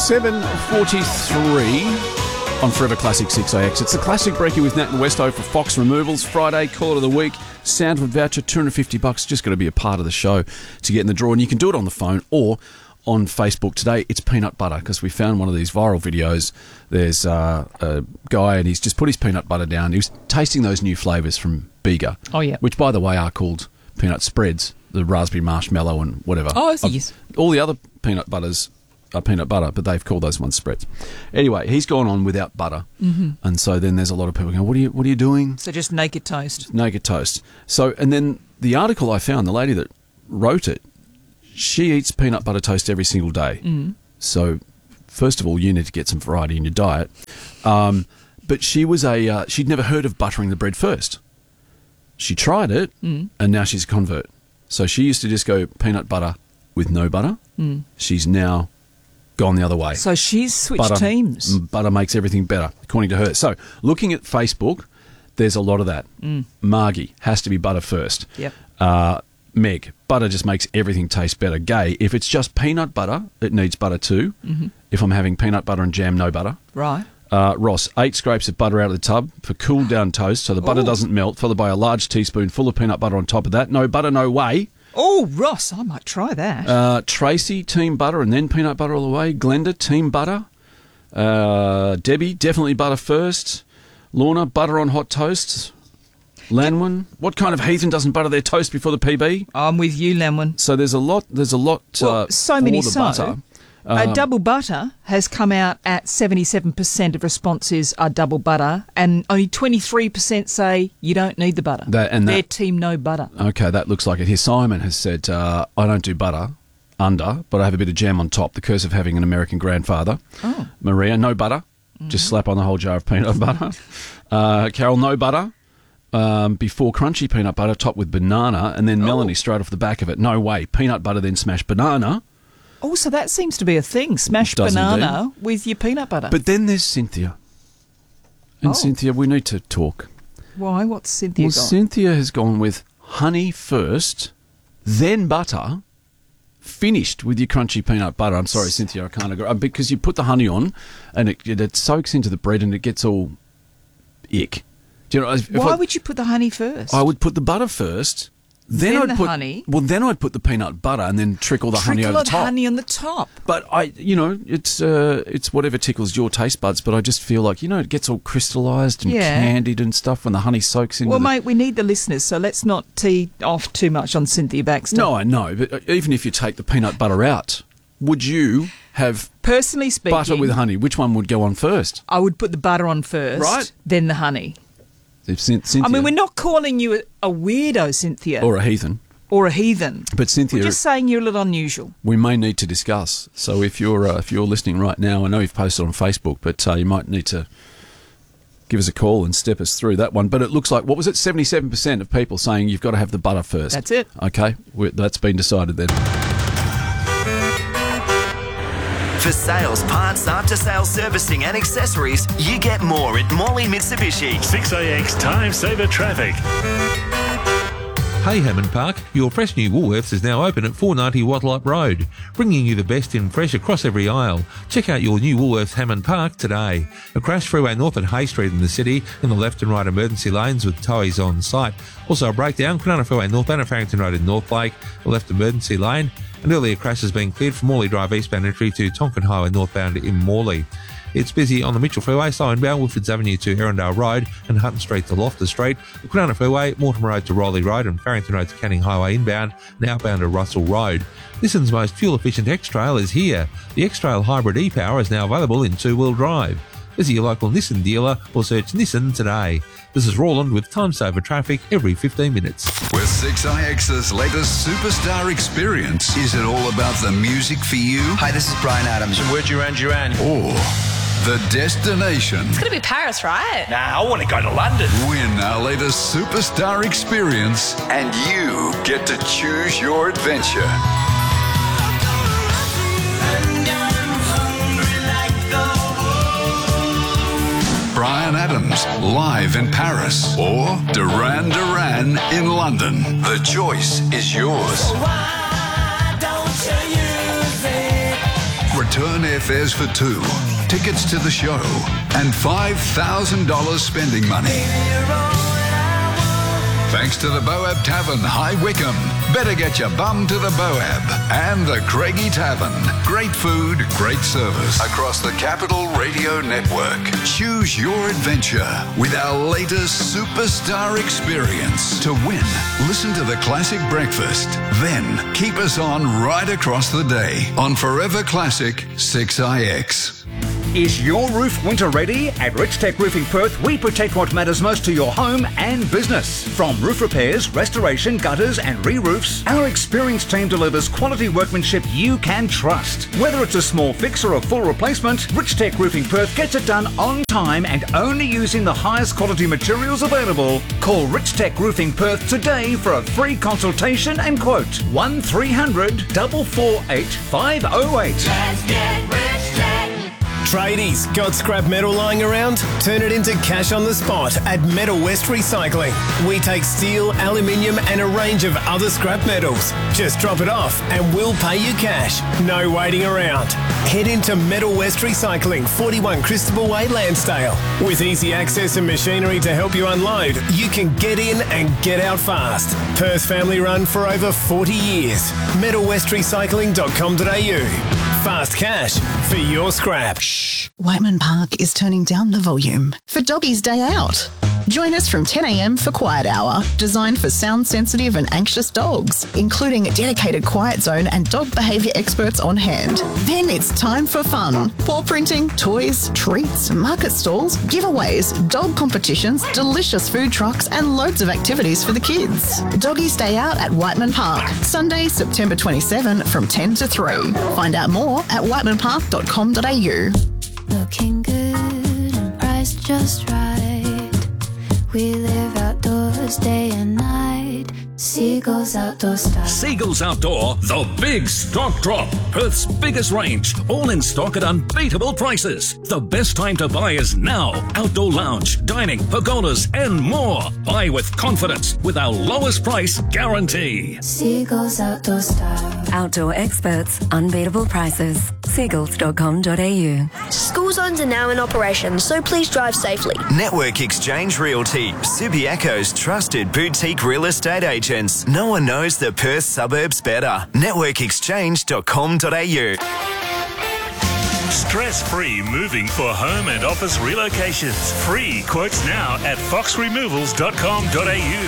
7:43 on Forever Classic 6AX. It's the Classic Breaker with Nat and Westo for Fox Removals. Friday, call of the week. Soundwood voucher, $250. Just got to be a part of the show to get in the draw. And you can do it on the phone or on Facebook. Today, it's peanut butter because we found one of these viral videos. There's a guy and he's just put his peanut butter down. He was tasting those new flavours from Bega. Oh, yeah. Which, by the way, are called peanut spreads. The raspberry marshmallow and whatever. Oh, yes. All the other peanut butters are peanut butter, but they've called those ones spreads. Anyway, he's gone on without butter, and so then there's a lot of people going, "What are you doing?" So just naked toast. Naked toast. So, and then the article I found, the lady that wrote it, she eats peanut butter toast every single day. So, first of all, you need to get some variety in your diet. But she was she'd never heard of buttering the bread first. She tried it, and now she's a convert. So she used to just go peanut butter with no butter. She's now gone the other way. So she's switched teams. Butter makes everything better, according to her. So looking at Facebook, there's a lot of that. Margie has to be butter first. Yep. Meg, butter just makes everything taste better. Gay, if it's just peanut butter, it needs butter too. If I'm having peanut butter and jam, no butter. Right. Ross, 8 scrapes of butter out of the tub for cooled down toast so the butter doesn't melt, followed by a large teaspoon full of peanut butter on top of that. No butter, no way. Oh, Ross, I might try that. Tracy, team butter and then peanut butter all the way. Glenda, team butter. Debbie, definitely butter first. Lorna, butter on hot toasts. Lanwin, what kind of heathen doesn't butter their toast before the PB? I'm with you, Lanwin. So there's a lot so many for the butter. Double butter has come out at 77% of responses are double butter, and only 23% say you don't need the butter. Their team no butter. Okay, that looks like it. Here, Simon has said, I don't do butter but I have a bit of jam on top. The curse of having an American grandfather. Oh. Maria, no butter. Just slap on the whole jar of peanut butter. Carol, no butter. Before crunchy peanut butter topped with banana, and then Melanie straight off the back of it. No way. Peanut butter, then smashed banana. Oh, so that seems to be a thing. Smashed banana with your peanut butter. But then there's Cynthia. And Cynthia, we need to talk. Why? What's Cynthia got? Cynthia has gone with honey first, then butter, finished with your crunchy peanut butter. I'm sorry, Cynthia, I can't agree. Because you put the honey on and it soaks into the bread and it gets all ick. Do you know, why would you put the honey first? I would put the butter first. Then I'd put honey. Well, then I'd put the peanut butter and then trickle the honey over the top. Honey on the top. But it's whatever tickles your taste buds. But I just feel like it gets all crystallised and candied and stuff when the honey soaks into. Well, mate, we need the listeners, so let's not tee off too much on Cynthia Baxter. No, I know, but even if you take the peanut butter out, would you have personally speaking butter with honey? Which one would go on first? I would put the butter on first, right? Then the honey. Cynthia, I mean, we're not calling you a weirdo, Cynthia. Or a heathen. But Cynthia, we're just saying you're a little unusual. We may need to discuss. So if you're listening right now, I know you've posted on Facebook, but you might need to give us a call and step us through that one. But it looks like, what was it, 77% of people saying you've got to have the butter first. That's it. Okay, that's been decided then. For sales, parts, after-sales servicing and accessories, you get more at Morley Mitsubishi. 6AX Time Saver Traffic. Hey Hammond Park, your fresh new Woolworths is now open at 490 Wattlop Road, bringing you the best in fresh across every aisle. Check out your new Woolworths Hammond Park today. A crash freeway north at Hay Street in the city in the left and right emergency lanes with towies on site. Also a breakdown, Kwinana Freeway northbound at Farrington Road in North Lake, the left emergency lane. An earlier crash has been cleared from Morley Drive eastbound entry to Tonkin Highway northbound in Morley. It's busy on the Mitchell Freeway, slow inbound Wilfords Avenue to Erindale Road and Hutton Street to Loftus Street. The Kwinana Freeway, Mortimer Road to Rowley Road and Farrington Road to Canning Highway inbound and outbound to Russell Road. Nissan's most fuel-efficient X-Trail is here. The X-Trail Hybrid e-Power is now available in two-wheel drive. Visit your local Nissan dealer or search Nissan today. This is Roland with Time Saver Traffic every 15 minutes. With 6IX's latest superstar experience, is it all about the music for you? Hi, this is Brian Adams. And we're Duran Duran. Or the destination? It's going to be Paris, right? Nah, I want to go to London. Win our latest superstar experience and you get to choose your adventure. Brian Adams live in Paris or Duran Duran in London. The choice is yours. return airfares for two, tickets to the show, and $5,000 spending money. Thanks to the Boab Tavern, High Wycombe. Better get your bum to the Boab. And the Craigie Tavern. Great food, great service. Across the Capital Radio Network. Choose your adventure with our latest superstar experience. To win, listen to the Classic Breakfast. Then keep us on right across the day on Forever Classic 6IX. Is your roof winter ready? At Rich Tech Roofing Perth, we protect what matters most to your home and business. From roof repairs, restoration, gutters and re-roofs, our experienced team delivers quality workmanship you can trust. Whether it's a small fix or a full replacement, Rich Tech Roofing Perth gets it done on time and only using the highest quality materials available. Call Rich Tech Roofing Perth today for a free consultation and quote. 1300 448 508. Let's get Rich Tech. Tradies, got scrap metal lying around? Turn it into cash on the spot at Metal West Recycling. We take steel, aluminium and a range of other scrap metals. Just drop it off and we'll pay you cash. No waiting around. Head into Metal West Recycling, 41 Christabel Way, Lansdale. With easy access and machinery to help you unload, you can get in and get out fast. Perth family run for over 40 years. metalwestrecycling.com.au. Fast cash for your scrap. Whiteman Park is turning down the volume for Doggy's Day Out. Join us from 10 a.m. for Quiet Hour, designed for sound-sensitive and anxious dogs, including a dedicated quiet zone and dog behaviour experts on hand. Then it's time for fun. Paw printing, toys, treats, market stalls, giveaways, dog competitions, delicious food trucks and loads of activities for the kids. Doggy's Day Out at Whiteman Park, Sunday, September 27 from 10 to 3. Find out more at whitemanpark.com.au. Looking good and priced just right. We live outdoors day and night. Seagulls Outdoor Style. Seagulls Outdoor, the big stock drop. Perth's biggest range, all in stock at unbeatable prices. The best time to buy is now. Outdoor lounge, dining, pergolas and more. Buy with confidence with our lowest price guarantee. Seagulls Outdoor Style. Outdoor experts, unbeatable prices. Seagulls.com.au. School zones are now in operation, so please drive safely. Network Exchange Realty, Subiaco's trusted boutique real estate agents. No one knows the Perth suburbs better. NetworkExchange.com.au. Stress-free moving for home and office relocations. Free quotes now at foxremovals.com.au.